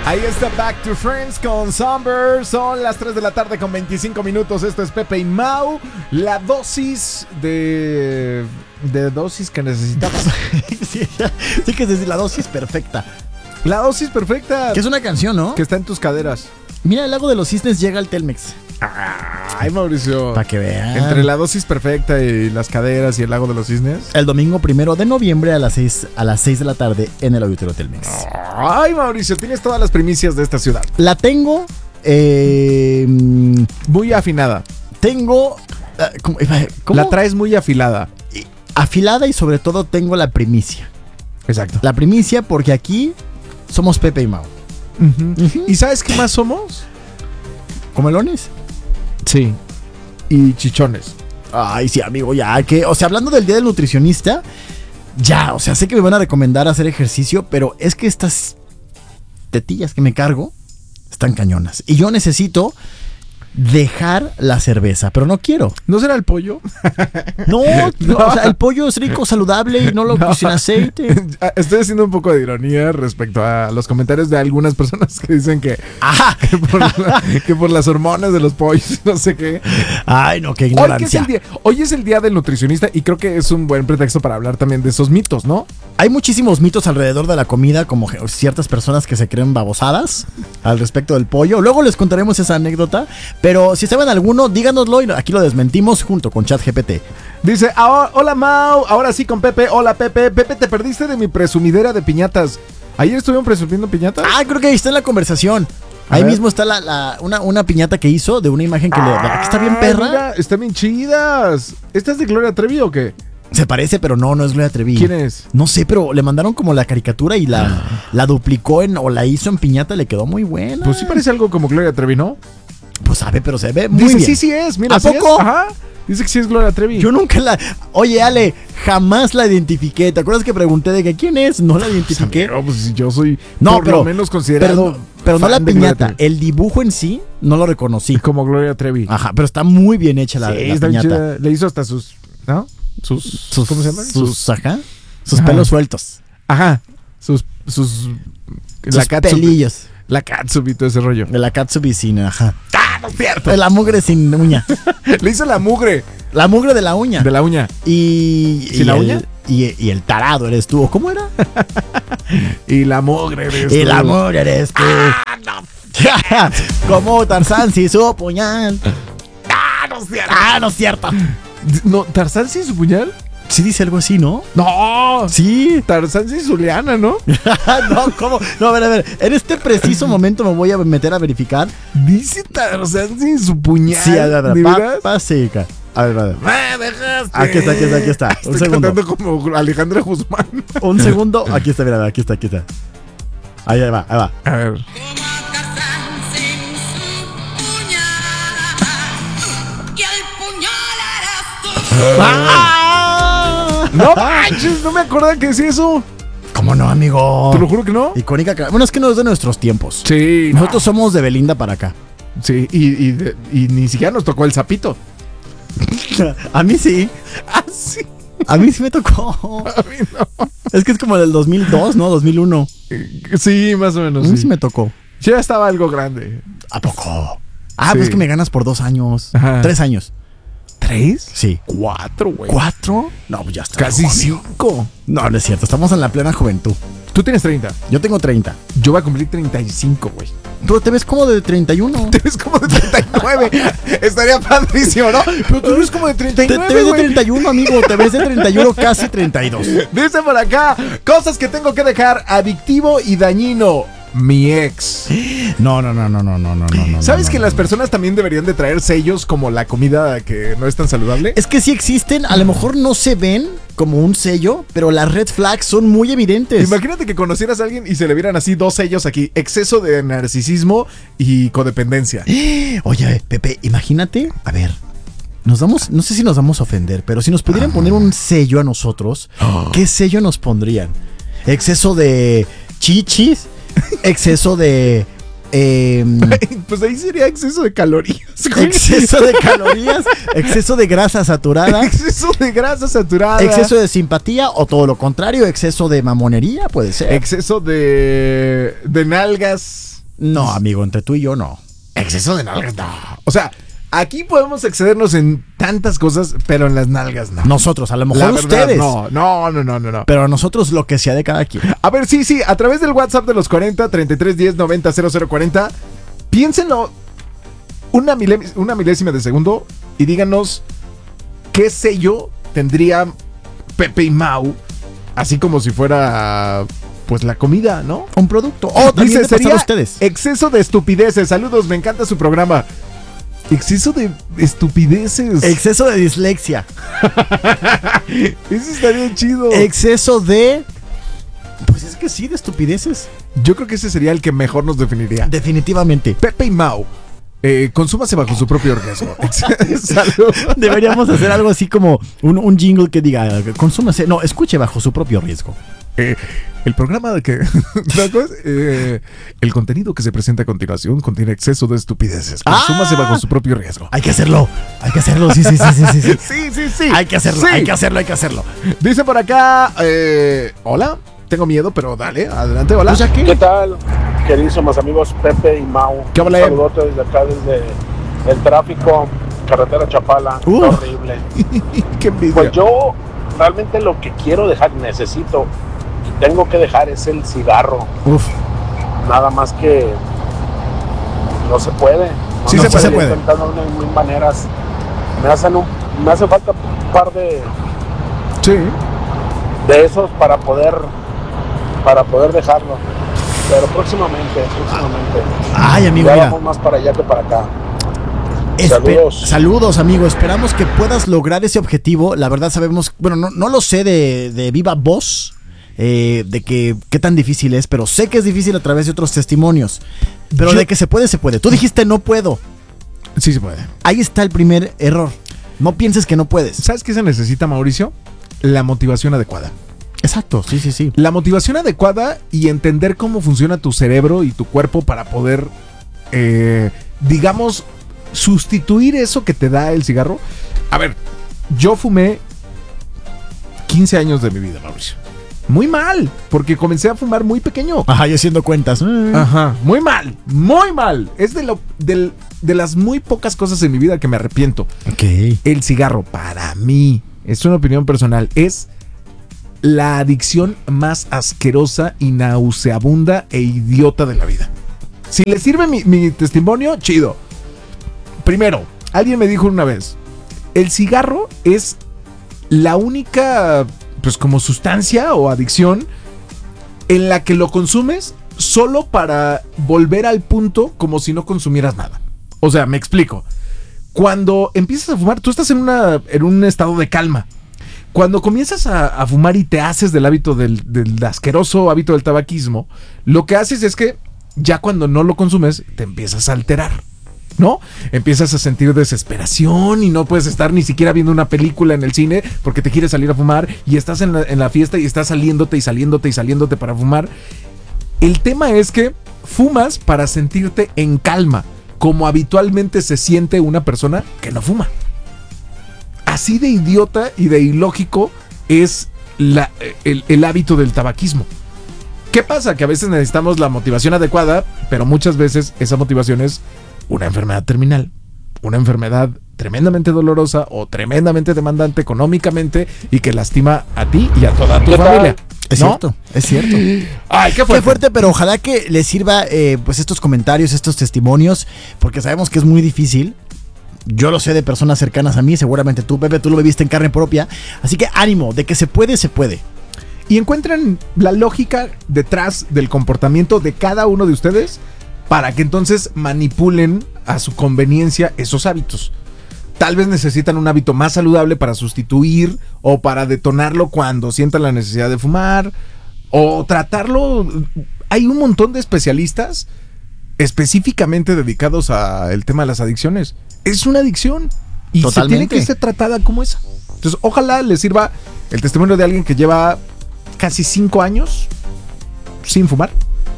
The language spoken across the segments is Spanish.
Ahí está Back to Friends con Somber. Son las 3 de la tarde con 25 minutos. Esto es Pepe y Mau. La dosis de dosis que necesitamos. Sí que es la dosis perfecta. La dosis perfecta. Que es una canción, ¿no? Que está en tus caderas. Mira, el lago de los cisnes llega al Telmex. Ay, Mauricio. Para que vean. Entre la dosis perfecta y las caderas y el lago de los cisnes. El domingo 1 de noviembre a las 6 de la tarde en el Auditorio Telmex. Ay, Mauricio, tienes todas las primicias de esta ciudad. La tengo muy afinada. Tengo ¿cómo? La traes muy afilada. Afilada y sobre todo tengo la primicia. Exacto. La primicia porque aquí somos Pepe y Mau. ¿Y sabes qué más somos? ¿Comelones? Sí. Y chichones. Ay, sí, amigo, ya que, o sea, hablando del día del nutricionista, ya, o sea, sé que me van a recomendar hacer ejercicio, pero es que estas tetillas que me cargo están cañonas. Y yo necesito dejar la cerveza, pero no quiero. ¿No será el pollo? No, o sea, el pollo es rico, saludable y no lo sin aceite. Estoy haciendo un poco de ironía respecto a los comentarios de algunas personas que dicen que por las hormonas de los pollos, no sé qué. Ay, no, qué ignorancia. Hoy es el día del nutricionista y creo que es un buen pretexto para hablar también de esos mitos, ¿no? Hay muchísimos mitos alrededor de la comida, como ciertas personas que se creen babosadas al respecto del pollo. Luego les contaremos esa anécdota, pero si saben alguno, díganoslo y aquí lo desmentimos junto con ChatGPT. Dice, hola Mau, ahora sí con Pepe. Hola Pepe, te perdiste de mi presumidera de piñatas. Ayer estuvieron presumiendo piñatas. Ah, creo que ahí está en la conversación. Ahí mismo está una piñata que hizo de una imagen que está bien perra. Mira, están bien chidas. ¿Esta es de Gloria Trevi o qué? Se parece, pero no es Gloria Trevi. ¿Quién es? No sé, pero le mandaron como la caricatura y la duplicó o la hizo en piñata, le quedó muy buena. Pues sí parece algo como Gloria Trevi, ¿no? Pues sabe, pero se ve muy bien. Dice, sí es, mira. ¿A poco? Ajá. Dice que sí es Gloria Trevi. Yo nunca Oye, Ale, jamás la identifiqué. ¿Te acuerdas que pregunté de que quién es? No la identifiqué. Pues yo soy por lo menos considerado. Pero no la piñata. El dibujo en sí no lo reconocí. Como Gloria Trevi. Ajá, pero está muy bien hecha la está piñata. Chida. Le hizo hasta sus, ¿no? Sus ¿cómo se llaman? Sus pelos sueltos. Ajá. Sus pelillos. La catsup y todo ese rollo. De la catsup y sin, ajá. ¡Ah, no es cierto! De la mugre sin uña. Le hizo la mugre. La mugre de la uña. De la uña. ¿Y la uña? Y el tarado eres tú. ¿Cómo era? Y la mugre eres tú. Y la mugre eres tú. ¡Ah, no! Como Tarzán sin su puñal. ¡Ah, no es cierto! ¡Ah, no es cierto! No, ¿Tarzán sin su puñal? Sí dice algo así, ¿no? ¡No! Sí. Tarzán sin su liana, ¿no? No, ¿cómo? No, a ver. En este preciso momento me voy a meter a verificar. Dice Tarzán sin su puñal. Sí, a ver. ¿De seca. A ver. ¡Me dejaste! Aquí está. Un segundo. Estoy cantando como Alejandra Guzmán. Un segundo. Aquí está, mira, aquí está. Ahí va. A ver. ¡Ah! ¡No manches! No me acordaba que decía eso. ¿Cómo no, amigo? Te lo juro que no. Icónica. Bueno, es que no es de nuestros tiempos. Sí. Nosotros somos de Belinda para acá. Sí, y ni siquiera nos tocó el sapito. A mí sí. Ah, sí. A mí sí me tocó. A mí no. Es que es como del 2002, ¿no? 2001. Sí, más o menos. A mí sí me tocó. Ya estaba algo grande. ¿A poco? Ah, sí. Pues es que me ganas por 2 años. Ajá. 3 años. ¿3? Sí. 4, güey. ¿4? No, pues ya está. Casi 5. No es cierto. Estamos en la plena juventud. Tú tienes 30. Yo tengo 30. Yo voy a cumplir 35, güey. Tú te ves como de 31. Te ves como de 39. Estaría padrísimo, ¿no? Pero tú ves como de 39. Te ves de 31, amigo. Te ves de 31, casi 32. Dice por acá, cosas que tengo que dejar, adictivo y dañino. Mi ex. No. ¿Sabes que las personas también deberían de traer sellos como la comida que no es tan saludable? Es que sí existen, a lo mejor no se ven como un sello, pero las red flags son muy evidentes. Imagínate que conocieras a alguien y se le vieran así 2 sellos aquí: exceso de narcisismo y codependencia. Oye, Pepe, imagínate, a ver, no sé si nos vamos a ofender, pero si nos pudieran poner un sello a nosotros, ¿qué sello nos pondrían? Exceso de chichis, exceso de Pues ahí sería exceso de calorías. Exceso de calorías, exceso de grasa saturada. Exceso de grasa saturada. Exceso de simpatía o todo lo contrario, exceso de mamonería, puede ser. Exceso de nalgas. No, amigo, entre tú y yo no. Exceso de nalgas, no. O sea, aquí podemos excedernos en tantas cosas, pero en las nalgas no. Nosotros, a lo mejor La verdad, ustedes. No. Pero a nosotros lo que sea de cada quien. A ver, sí, a través del WhatsApp de los 40 33 10 90 0040, piénsenlo una milésima de segundo y díganos qué sello tendría Pepe y Mau, así como si fuera pues la comida, ¿no? Un producto. O también Dice, sería a ustedes. exceso de estupideces. Saludos, me encanta su programa. Exceso de estupideces. Exceso de dislexia. Eso estaría chido. Exceso de... Pues es que sí, de estupideces. Yo creo que ese sería el que mejor nos definiría. Definitivamente. Pepe y Mau. Consúmase bajo su propio riesgo. Salud. Deberíamos hacer algo así como un jingle que diga, consúmase, no, escuche bajo su propio riesgo. El programa de que... el contenido que se presenta a continuación contiene exceso de estupideces. Consúmase bajo su propio riesgo. Hay que hacerlo, sí. Sí. Hay que hacerlo. Dice por acá, hola, tengo miedo, pero dale, adelante, hola. ¿Qué tal, queridísimos amigos Pepe y Mau? ¿Qué Un habla? saludote desde acá, desde el tráfico, carretera Chapala, está horrible. Qué envidia. Pues yo realmente lo que quiero dejar, necesito y tengo que dejar es el cigarro. Nada más que no se puede. Sí se puede. Estoy intentando de mil maneras. Me hace falta un par de esos para poder dejarlo. Pero próximamente. Ay, amigo, ya mira. vamos más para allá que para acá. Saludos, amigo. Esperamos que puedas lograr ese objetivo. La verdad sabemos, bueno, no lo sé de viva voz, de que qué tan difícil es, pero sé que es difícil a través de otros testimonios. Pero de que se puede, se puede. Tú dijiste no puedo. Sí se puede. Ahí está el primer error. No pienses que no puedes. ¿Sabes qué se necesita, Mauricio? La motivación adecuada. Exacto, sí. La motivación adecuada y entender cómo funciona tu cerebro y tu cuerpo para poder, digamos, sustituir eso que te da el cigarro. A ver, yo fumé 15 años de mi vida, Mauricio. Muy mal, porque comencé a fumar muy pequeño. Ajá, yo haciendo cuentas. Ajá, muy mal. Es de las muy pocas cosas en mi vida que me arrepiento. Ok. El cigarro, para mí, es una opinión personal, es la adicción más asquerosa y nauseabunda e idiota de la vida. Si le sirve mi testimonio, chido. Primero, alguien me dijo una vez, el cigarro es la única, pues como sustancia o adicción en la que lo consumes solo para volver al punto como si no consumieras nada. O sea, me explico. Cuando empiezas a fumar, tú estás en un estado de calma. Cuando comienzas a fumar y te haces del hábito del asqueroso hábito del tabaquismo, lo que haces es que ya cuando no lo consumes, te empiezas a alterar, ¿no? Empiezas a sentir desesperación y no puedes estar ni siquiera viendo una película en el cine porque te quieres salir a fumar y estás en la fiesta y estás saliéndote para fumar. El tema es que fumas para sentirte en calma, como habitualmente se siente una persona que no fuma. Así de idiota y de ilógico es el hábito del tabaquismo. ¿Qué pasa? Que a veces necesitamos la motivación adecuada, pero muchas veces esa motivación es una enfermedad terminal, una enfermedad tremendamente dolorosa o tremendamente demandante económicamente y que lastima a ti y a toda tu familia. Es cierto. Ay, qué Qué fuerte, pero ojalá que les sirva pues estos comentarios, estos testimonios, porque sabemos que es muy difícil. Yo lo sé de personas cercanas a mí, seguramente tú, Pepe, tú lo viviste en carne propia. Así que ánimo, de que se puede, se puede. Y encuentran la lógica detrás del comportamiento de cada uno de ustedes para que entonces manipulen a su conveniencia esos hábitos. Tal vez necesitan un hábito más saludable para sustituir o para detonarlo cuando sientan la necesidad de fumar o tratarlo. Hay un montón de especialistas específicamente dedicados al tema de las adicciones. Es una adicción y totalmente. Se tiene que ser tratada como esa. Entonces, ojalá les sirva el testimonio de alguien que lleva casi 5 años sin fumar.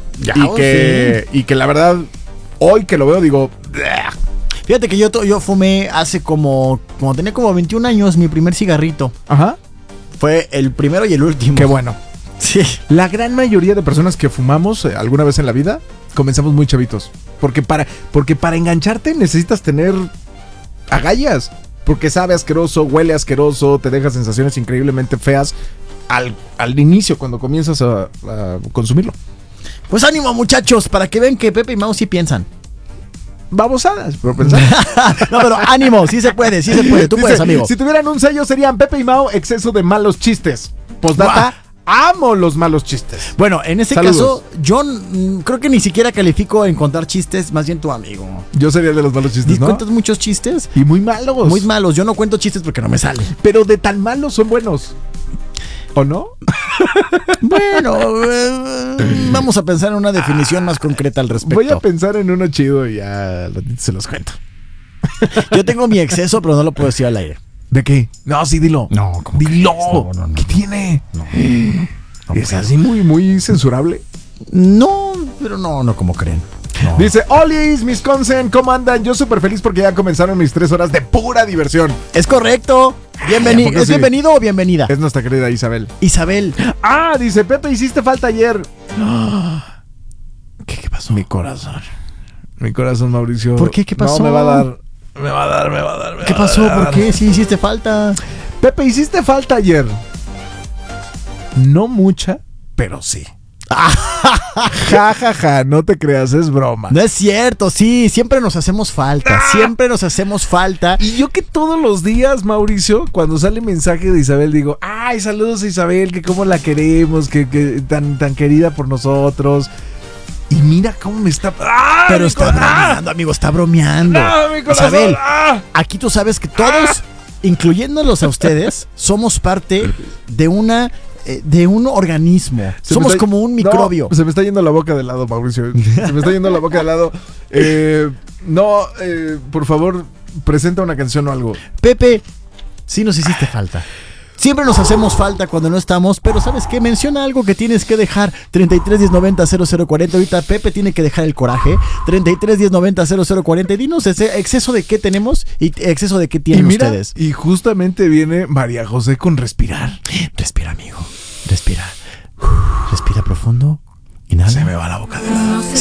Y que la verdad, hoy que lo veo, digo... Fíjate que yo fumé hace como tenía como 21 años mi primer cigarrito. Ajá. Fue el primero y el último. Qué bueno. Sí. La gran mayoría de personas que fumamos alguna vez en la vida, comenzamos muy chavitos. Porque para engancharte necesitas tener agallas. Porque sabe asqueroso, huele asqueroso, te deja sensaciones increíblemente feas al inicio, cuando comienzas a consumirlo. Pues ánimo, muchachos, para que vean que Pepe y Mau sí piensan. Babosadas, por pensar. No, pero ánimo, sí se puede. Tú Dice, puedes, amigo. Si tuvieran un sello serían Pepe y Mau, exceso de malos chistes. Postdata, amo los malos chistes. Bueno, en ese Saludos. caso, yo creo que ni siquiera califico en contar chistes, más bien tu amigo. Yo sería de los malos chistes, ¿no? ¿Cuentas muchos chistes? Y muy malos. Muy malos. Yo no cuento chistes porque no me sale. Pero de tan malos son buenos. ¿O no? Bueno, vamos a pensar en una definición más concreta al respecto. Voy a pensar en uno chido y ya se los cuento. Yo tengo mi exceso, pero no lo puedo decir al aire. ¿De qué? No, sí, dilo. No, ¿cómo Dilo. crees? No. ¿Qué tiene? No. Es así muy censurable. No, pero no como creen. No. Dice, Olis, mis consen, ¿cómo andan? Yo súper feliz porque ya comenzaron mis 3 horas de pura diversión. Es correcto. Bienvenido. ¿a poco ¿Es sí? ¿Bienvenido o bienvenida? Es nuestra querida Isabel. Isabel. Dice, Pepe, hiciste falta ayer. ¿Qué pasó? Mi corazón, Mauricio. ¿Por qué? ¿Qué pasó? No, me va a dar. ¿Qué pasó? ¿Por qué? Sí, hiciste falta. Pepe, hiciste falta ayer. No mucha, pero sí. Ja, no te creas, es broma. No es cierto, sí, siempre nos hacemos falta. Y yo que todos los días, Mauricio, cuando sale mensaje de Isabel, digo, ay, saludos a Isabel, que cómo la queremos, que tan querida por nosotros. Y mira cómo me está... Pero está bromeando, amigo, está bromeando. Mi corazón. Isabel, aquí tú sabes que todos, incluyéndolos a ustedes, somos parte de un organismo. Somos como un microbio. No, se me está yendo la boca de lado, Mauricio. Se me está yendo la boca de lado. Por favor, presenta una canción o algo. Pepe, sí nos hiciste falta. Siempre nos hacemos falta cuando no estamos, pero ¿sabes qué? Menciona algo que tienes que dejar. 33 10 90 0040. Ahorita Pepe tiene que dejar el coraje. 33 10 90 0040. Dinos ese exceso de qué tenemos y exceso de qué tienen ustedes. Y justamente viene María José con Respirar. Respira, amigo. Respira. Respira profundo. Inhala. Se me va la boca de lado.